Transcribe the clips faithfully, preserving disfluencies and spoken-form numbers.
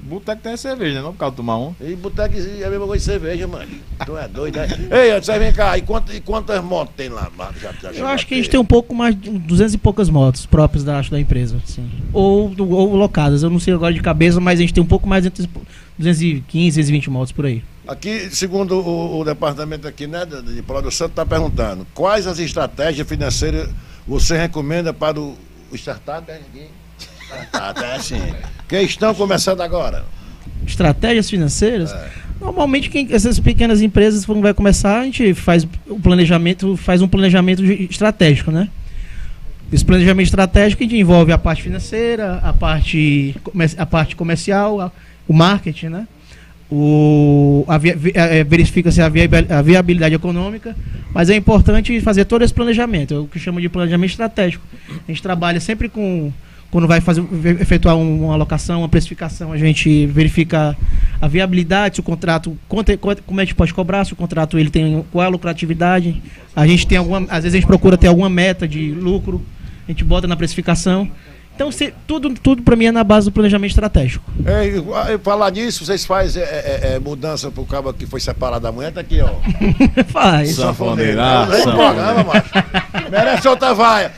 Boteco tem cerveja, né? Não por causa de tomar um. E boteco é a mesma coisa de cerveja, mano. Tu é doido, né? Ei, antes vem cá, e quantas, e quantas motos tem lá? Já, já Eu acho que a gente tem um pouco mais de duzentas e poucas motos próprias da, acho, da empresa. Assim. Ou, ou locadas, eu não sei agora de cabeça, mas a gente tem um pouco mais de duzentas e quinze, duzentas e vinte motos por aí. Aqui, segundo o, o departamento aqui, né, de, de produção, está perguntando quais as estratégias financeiras você recomenda para o, o startup aqui? Startup, é assim. Que estão começando agora. Estratégias financeiras? É. Normalmente, quem, essas pequenas empresas, quando vai começar, a gente faz o planejamento, faz um planejamento estratégico, né? Esse planejamento estratégico envolve a parte financeira, a parte, a parte comercial, a, o marketing, né? O, a via, a, verifica-se a, via, a viabilidade econômica, mas é importante fazer todo esse planejamento, é o que chama de planejamento estratégico. A gente trabalha sempre com, quando vai fazer, efetuar uma alocação, uma precificação, a gente verifica a viabilidade, se o contrato, quanto, como a gente pode cobrar, se o contrato ele tem, qual é a lucratividade, a gente tem alguma, às vezes a gente procura ter alguma meta de lucro, a gente bota na precificação. Então, se, tudo, tudo para mim é na base do planejamento estratégico. É, falar nisso, vocês fazem é, é, é, mudança pro cabo que foi separado da mulher? Tá aqui, ó. Faz. Sanfoneira. programa, macho. Merece outra vaia.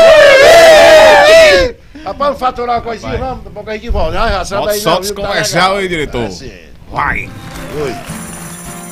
Rapaz, vamos faturar uma coisinha, vamos? Daqui a pouco a gente volta. Solta os comercial aí, diretor. É assim. Vai. Oi.